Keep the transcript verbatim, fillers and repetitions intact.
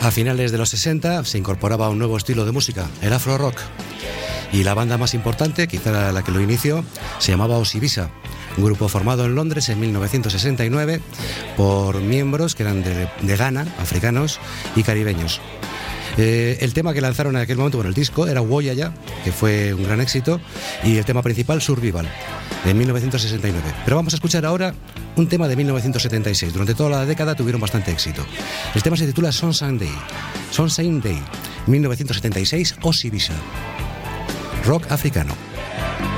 A finales de los sesenta se incorporaba un nuevo estilo de música, el afro rock. Y la banda más importante, quizá la que lo inició, se llamaba Osibisa, un grupo formado en Londres en mil novecientos sesenta y nueve por miembros que eran de, de Ghana, africanos y caribeños. Eh, el tema que lanzaron en aquel momento, bueno, el disco era Woyaya, que fue un gran éxito, y el tema principal Survival, de mil novecientos sesenta y nueve. Pero vamos a escuchar ahora un tema de mil novecientos setenta y seis. Durante toda la década tuvieron bastante éxito. El tema se titula Sunshine Day. Sunshine Day, mil novecientos setenta y seis, Osibisa. Rock africano.